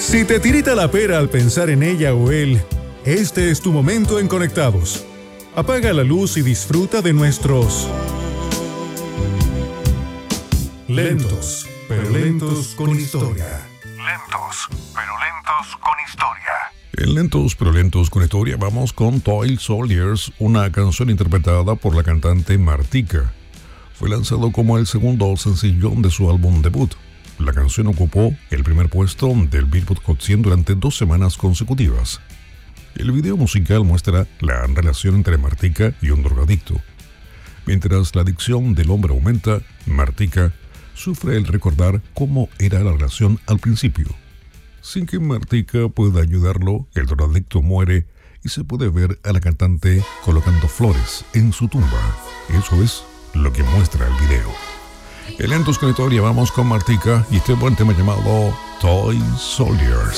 Si te tirita la pera al pensar en ella o él, este es tu momento en Conectados. Apaga la luz y disfruta de nuestros lentos, pero lentos con historia. Lentos, pero lentos con historia. En Lentos pero Lentos con Historia vamos con Toy Soldiers, una canción interpretada por la cantante Martika. Fue lanzado como el segundo sencillo de su álbum debut. La canción ocupó el primer puesto del Billboard Hot 100 durante 2 semanas consecutivas. El video musical muestra la relación entre Martika y un drogadicto. Mientras la adicción del hombre aumenta, Martika sufre el recordar cómo era la relación al principio. Sin que Martika pueda ayudarlo, el drogadicto muere y se puede ver a la cantante colocando flores en su tumba. Eso es lo que muestra el video. En Lentos con Historia vamos con Martika y este buen tema llamado Toy Soldiers.